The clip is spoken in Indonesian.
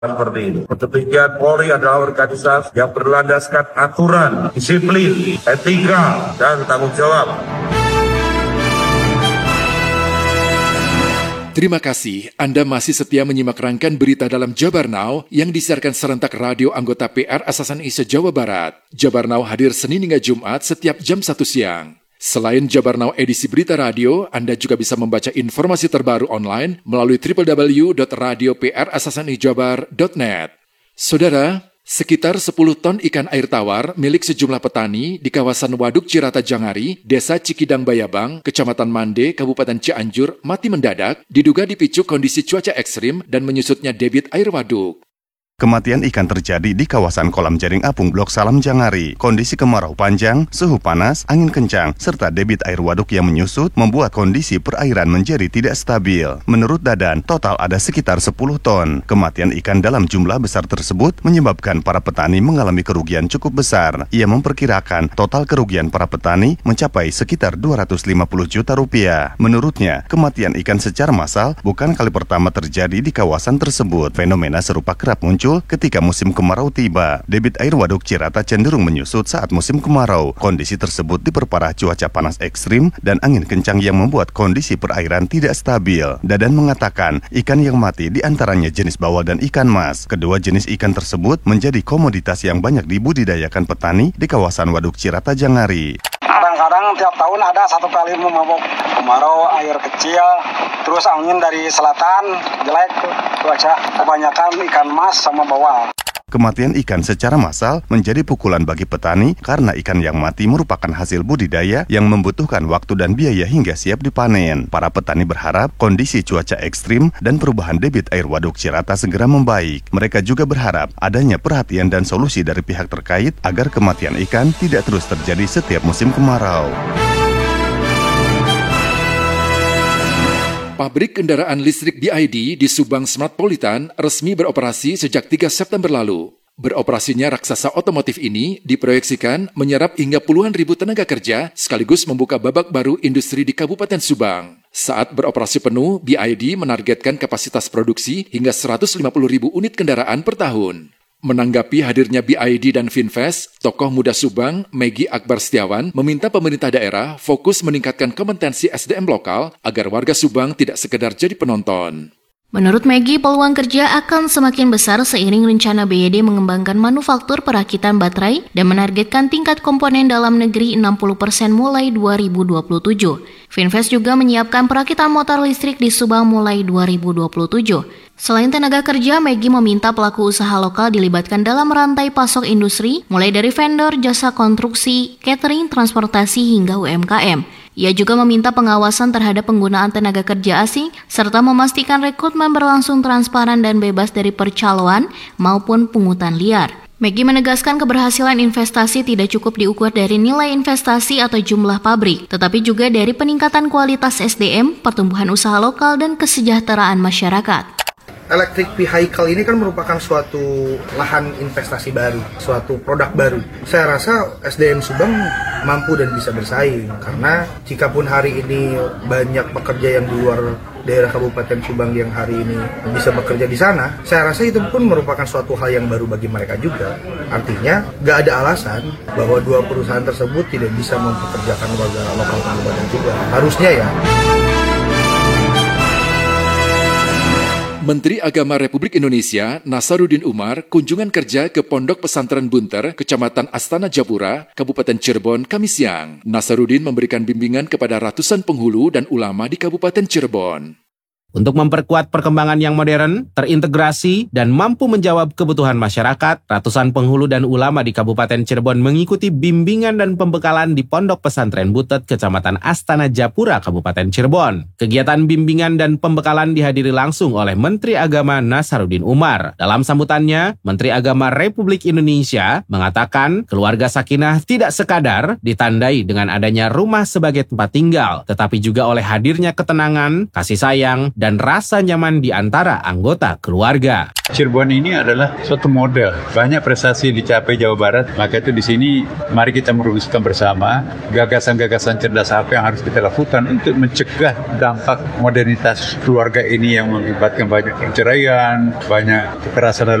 seperti itu. Kepolisian Polri adalah organisasi yang berlandaskan aturan, disiplin, etika, dan tanggung jawab. Terima kasih Anda masih setia menyimak rangkaian berita dalam Jabar Now yang disiarkan serentak radio anggota PR Asasan Indonesia Jawa Barat. Jabar Now hadir Senin hingga Jumat setiap jam 1 siang. Selain Jabar Now edisi berita radio, Anda juga bisa membaca informasi terbaru online melalui www.radioprasasanijjabar.net. Saudara, sekitar 10 ton ikan air tawar milik sejumlah petani di kawasan Waduk Cirata Jangari, Desa Cikidang Bayabang, Kecamatan Mande, Kabupaten Cianjur, mati mendadak, diduga dipicu kondisi cuaca ekstrim dan menyusutnya debit air waduk. Kematian ikan terjadi di kawasan kolam jaring apung Blok Salam Jangari. Kondisi kemarau panjang, suhu panas, angin kencang, serta debit air waduk yang menyusut membuat kondisi perairan menjadi tidak stabil. Menurut Dadan, total ada sekitar 10 ton. Kematian ikan dalam jumlah besar tersebut menyebabkan para petani mengalami kerugian cukup besar. Ia memperkirakan total kerugian para petani mencapai sekitar 250 juta rupiah. Menurutnya, kematian ikan secara massal bukan kali pertama terjadi di kawasan tersebut. Fenomena serupa kerap muncul ketika musim kemarau tiba. Debit air waduk Cirata cenderung menyusut saat musim kemarau. Kondisi tersebut diperparah cuaca panas ekstrim dan angin kencang yang membuat kondisi perairan tidak stabil. Dadan mengatakan ikan yang mati diantaranya jenis bawal dan ikan mas. Kedua jenis ikan tersebut menjadi komoditas yang banyak dibudidayakan petani di kawasan Waduk Cirata Jangari. Kadang-kadang tiap tahun ada satu kali memabuk kemarau, air kecil, terus angin dari selatan, jelek cuaca, kebanyakan ikan mas sama bawal. Kematian ikan secara massal menjadi pukulan bagi petani karena ikan yang mati merupakan hasil budidaya yang membutuhkan waktu dan biaya hingga siap dipanen. Para petani berharap kondisi cuaca ekstrim dan perubahan debit air waduk Cirata segera membaik. Mereka juga berharap adanya perhatian dan solusi dari pihak terkait agar kematian ikan tidak terus terjadi setiap musim kemarau. Pabrik kendaraan listrik BYD di Subang Smartpolitan resmi beroperasi sejak 3 September lalu. Beroperasinya raksasa otomotif ini diproyeksikan menyerap hingga puluhan ribu tenaga kerja sekaligus membuka babak baru industri di Kabupaten Subang. Saat beroperasi penuh, BYD menargetkan kapasitas produksi hingga 150 ribu unit kendaraan per tahun. Menanggapi hadirnya BYD dan Finvest, tokoh muda Subang, Megi Akbar Setiawan, meminta pemerintah daerah fokus meningkatkan kompetensi SDM lokal agar warga Subang tidak sekedar jadi penonton. Menurut Megi, peluang kerja akan semakin besar seiring rencana BYD mengembangkan manufaktur perakitan baterai dan menargetkan tingkat komponen dalam negeri 60% mulai 2027. Finvest juga menyiapkan perakitan motor listrik di Subang mulai 2027. Selain tenaga kerja, Megi meminta pelaku usaha lokal dilibatkan dalam rantai pasok industri, mulai dari vendor, jasa konstruksi, catering, transportasi, hingga UMKM. Ia juga meminta pengawasan terhadap penggunaan tenaga kerja asing, serta memastikan rekrutmen berlangsung transparan dan bebas dari percaloan maupun pungutan liar. Megi menegaskan keberhasilan investasi tidak cukup diukur dari nilai investasi atau jumlah pabrik, tetapi juga dari peningkatan kualitas SDM, pertumbuhan usaha lokal, dan kesejahteraan masyarakat. Electric vehicle ini kan merupakan suatu lahan investasi baru, suatu produk baru. Saya rasa SDM Subang mampu dan bisa bersaing, karena jikapun hari ini banyak pekerja yang di luar daerah Kabupaten Subang yang hari ini bisa bekerja di sana, saya rasa itu pun merupakan suatu hal yang baru bagi mereka juga. Artinya, nggak ada alasan bahwa dua perusahaan tersebut tidak bisa mempekerjakan warga lokal Kabupaten juga. Harusnya ya. Menteri Agama Republik Indonesia, Nasaruddin Umar, kunjungan kerja ke Pondok Pesantren Bunter, Kecamatan Astana Japura, Kabupaten Cirebon, Kamis siang. Nasaruddin memberikan bimbingan kepada ratusan penghulu dan ulama di Kabupaten Cirebon. Untuk memperkuat perkembangan yang modern, terintegrasi, dan mampu menjawab kebutuhan masyarakat, ratusan penghulu dan ulama di Kabupaten Cirebon mengikuti bimbingan dan pembekalan di Pondok Pesantren Butet, Kecamatan Astana Japura, Kabupaten Cirebon. Kegiatan bimbingan dan pembekalan dihadiri langsung oleh Menteri Agama Nasaruddin Umar. Dalam sambutannya, Menteri Agama Republik Indonesia mengatakan keluarga sakinah tidak sekadar ditandai dengan adanya rumah sebagai tempat tinggal, tetapi juga oleh hadirnya ketenangan, kasih sayang, dan rasa nyaman di antara anggota keluarga. Cirebon ini adalah suatu model. Banyak prestasi dicapai Jawa Barat, maka itu di sini mari kita merumuskan bersama gagasan-gagasan cerdas apa yang harus kita lakukan untuk mencegah dampak modernitas keluarga ini yang mengakibatkan banyak perceraian, banyak kekerasan